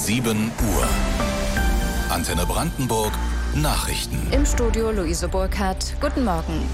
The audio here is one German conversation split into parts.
7 Uhr. Antenne Brandenburg Nachrichten. Im Studio Luise Burkhardt. Guten Morgen.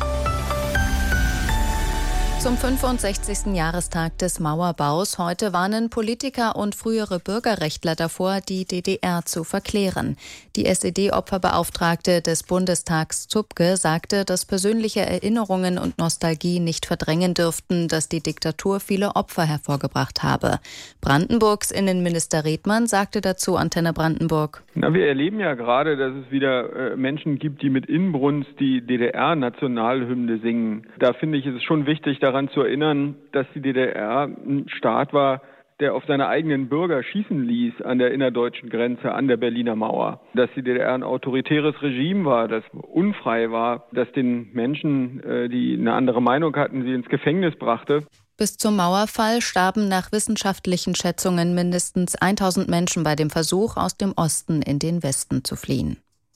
Zum 65. Jahrestag des Mauerbaus heute warnen Politiker und frühere Bürgerrechtler davor, die DDR zu verklären. Die SED-Opferbeauftragte des Bundestags Zupke sagte, dass persönliche Erinnerungen und Nostalgie nicht verdrängen dürften, dass die Diktatur viele Opfer hervorgebracht habe. Brandenburgs Innenminister Redmann sagte dazu Antenne Brandenburg: Wir erleben ja gerade, dass es wieder Menschen gibt, die mit Inbrunst die DDR-Nationalhymne singen. Da finde ich, ist es schon wichtig, daran zu erinnern, dass die DDR ein Staat war, der auf seine eigenen Bürger schießen ließ an der innerdeutschen Grenze, an der Berliner Mauer. Dass die DDR ein autoritäres Regime war, das unfrei war, das den Menschen, die eine andere Meinung hatten, sie ins Gefängnis brachte. Bis zum Mauerfall starben nach wissenschaftlichen Schätzungen mindestens 1000 Menschen bei dem Versuch, aus dem Osten in den Westen zu fliehen.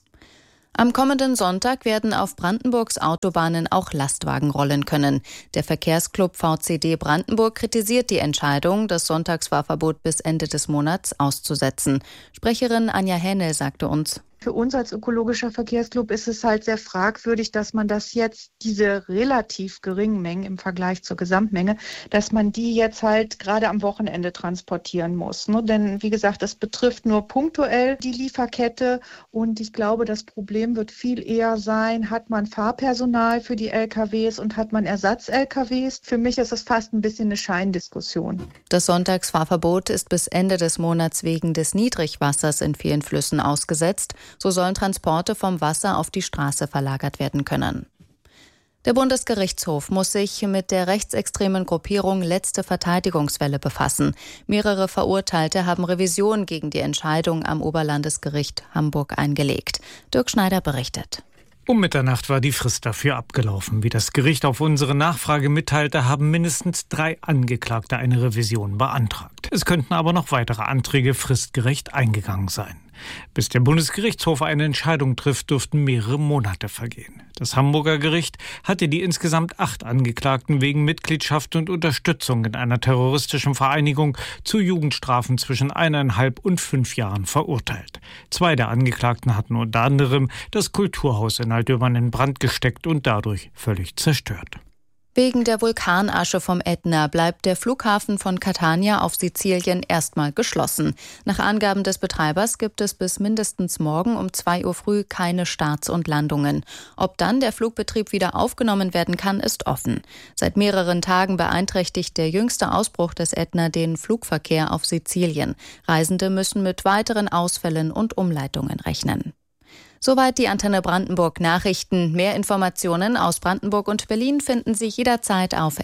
Am kommenden Sonntag werden auf Brandenburgs Autobahnen auch Lastwagen rollen können. Der Verkehrsclub VCD Brandenburg kritisiert die Entscheidung, das Sonntagsfahrverbot bis Ende des Monats auszusetzen. Sprecherin Anja Hähnel sagte uns: Für uns als ökologischer Verkehrsclub ist es halt sehr fragwürdig, dass man das jetzt, diese relativ geringen Mengen im Vergleich zur Gesamtmenge, dass man die jetzt halt gerade am Wochenende transportieren muss. Denn wie gesagt, das betrifft nur punktuell die Lieferkette und ich glaube, das Problem wird viel eher sein, hat man Fahrpersonal für die LKWs und hat man Ersatz-LKWs? Für mich ist es fast ein bisschen eine Scheindiskussion. Das Sonntagsfahrverbot ist bis Ende des Monats wegen des Niedrigwassers in vielen Flüssen ausgesetzt. So sollen Transporte vom Wasser auf die Straße verlagert werden können. Der Bundesgerichtshof muss sich mit der rechtsextremen Gruppierung Letzte Verteidigungswelle befassen. Mehrere Verurteilte haben Revision gegen die Entscheidung am Oberlandesgericht Hamburg eingelegt. Dirk Schneider berichtet. Um Mitternacht war die Frist dafür abgelaufen. Wie das Gericht auf unsere Nachfrage mitteilte, haben mindestens 3 Angeklagte eine Revision beantragt. Es könnten aber noch weitere Anträge fristgerecht eingegangen sein. Bis der Bundesgerichtshof eine Entscheidung trifft, dürften mehrere Monate vergehen. Das Hamburger Gericht hatte die insgesamt 8 Angeklagten wegen Mitgliedschaft und Unterstützung in einer terroristischen Vereinigung zu Jugendstrafen zwischen 1,5 und 5 Jahren verurteilt. 2 der Angeklagten hatten unter anderem das Kulturhaus in Altdöbern in Brand gesteckt und dadurch völlig zerstört. Wegen der Vulkanasche vom Ätna bleibt der Flughafen von Catania auf Sizilien erstmal geschlossen. Nach Angaben des Betreibers gibt es bis mindestens morgen um 2 Uhr früh keine Starts und Landungen. Ob dann der Flugbetrieb wieder aufgenommen werden kann, ist offen. Seit mehreren Tagen beeinträchtigt der jüngste Ausbruch des Ätna den Flugverkehr auf Sizilien. Reisende müssen mit weiteren Ausfällen und Umleitungen rechnen. Soweit die Antenne Brandenburg Nachrichten. Mehr Informationen aus Brandenburg und Berlin finden Sie jederzeit auf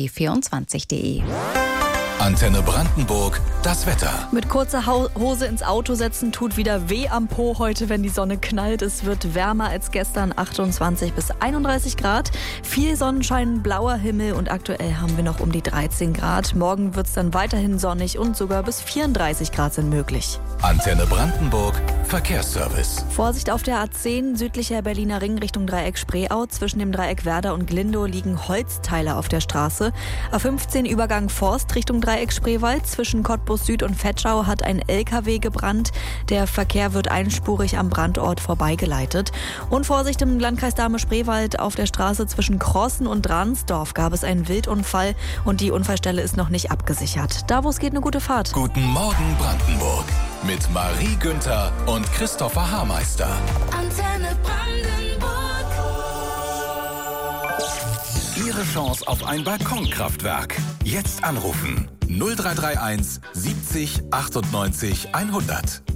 rbb24.de. Antenne Brandenburg, das Wetter. Mit kurzer Hose ins Auto setzen tut wieder weh am Po heute, wenn die Sonne knallt. Es wird wärmer als gestern, 28 bis 31 Grad. Viel Sonnenschein, blauer Himmel und aktuell haben wir noch um die 13 Grad. Morgen wird es dann weiterhin sonnig und sogar bis 34 Grad sind möglich. Antenne Brandenburg, Verkehrsservice. Vorsicht auf der A10, südlicher Berliner Ring Richtung Dreieck Spreeau. Zwischen dem Dreieck Werder und Glindow liegen Holzteile auf der Straße. A15 Übergang Forst Richtung Dreieck Spreewald. Zwischen Cottbus Süd und Vetschau hat ein LKW gebrannt. Der Verkehr wird einspurig am Brandort vorbeigeleitet. Und Vorsicht im Landkreis Dahme-Spreewald auf der Straße zwischen Crossen und Ransdorf gab es einen Wildunfall und die Unfallstelle ist noch nicht abgesichert. Da, wo es geht, eine gute Fahrt. Guten Morgen Brandenburg mit Marie Günther und Christopher Haarmeister. Antenne Brandenburg. Ihre Chance auf ein Balkonkraftwerk. Jetzt anrufen 0331 70 98 100.